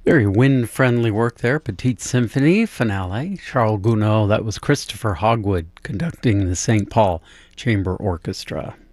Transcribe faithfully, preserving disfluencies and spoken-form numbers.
Very wind-friendly work there. Petite Symphony finale. Charles Gounod. That was Christopher Hogwood conducting the Saint Paul Chamber Orchestra.